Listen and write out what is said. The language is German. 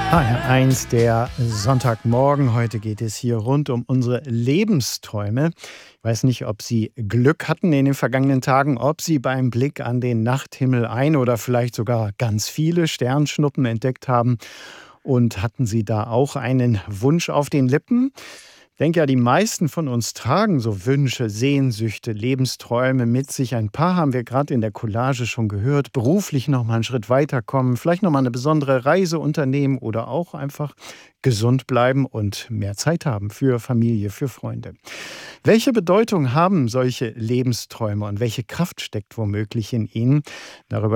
HR1, der Sonntagmorgen. Heute geht es hier rund um unsere Lebensträume. Ich weiß nicht, ob Sie Glück hatten in den vergangenen Tagen, ob Sie beim Blick an den Nachthimmel ein oder vielleicht sogar ganz viele Sternschnuppen entdeckt haben. Und hatten Sie da auch einen Wunsch auf den Lippen? Ich denke ja, die meisten von uns tragen so Wünsche, Sehnsüchte, Lebensträume mit sich. Ein paar haben wir gerade in der Collage schon gehört. Beruflich noch mal einen Schritt weiterkommen, vielleicht noch mal eine besondere Reise unternehmen oder auch einfach gesund bleiben und mehr Zeit haben für Familie, für Freunde. Welche Bedeutung haben solche Lebensträume und welche Kraft steckt womöglich in ihnen? Darüber